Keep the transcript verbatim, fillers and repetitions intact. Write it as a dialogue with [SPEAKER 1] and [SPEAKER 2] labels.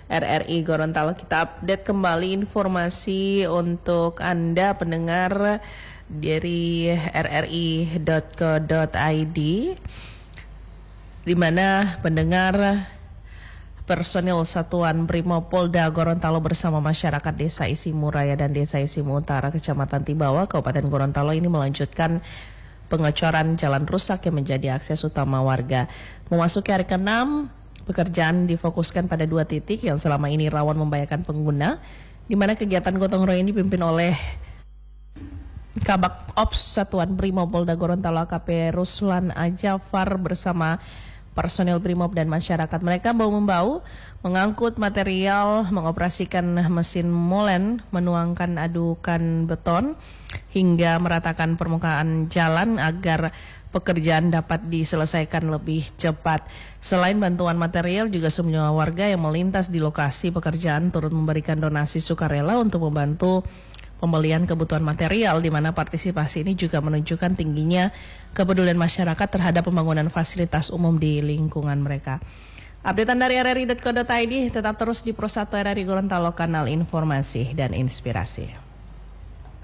[SPEAKER 1] R R I Gorontalo. Kita update kembali informasi untuk Anda pendengar dari r r i dot co dot i d, di mana pendengar personil Satuan Brimob Polda Gorontalo bersama masyarakat Desa Isimu Raya dan Desa Isimu Utara, Kecamatan Tibawa, Kabupaten Gorontalo ini melanjutkan pengecoran jalan rusak yang menjadi akses utama warga. Memasuki hari keenam, pekerjaan difokuskan pada dua titik yang selama ini rawan membahayakan pengguna, di mana kegiatan gotong royong ini dipimpin oleh Kabak Ops Satuan Brimob Polda Gorontalo A K P Ruslan Ajafar bersama personel Brimob dan masyarakat. Mereka bau-membau mengangkut material, mengoperasikan mesin molen, menuangkan adukan beton hingga meratakan permukaan jalan agar pekerjaan dapat diselesaikan lebih cepat. Selain bantuan material, juga semua warga yang melintas di lokasi pekerjaan turut memberikan donasi sukarela untuk membantu pembelian kebutuhan material, di mana partisipasi ini juga menunjukkan tingginya kepedulian masyarakat terhadap pembangunan fasilitas umum di lingkungan mereka. Updatean dari r r i dot co dot i d, tetap terus di Pro satu R R I Gorontalo, kanal informasi dan inspirasi.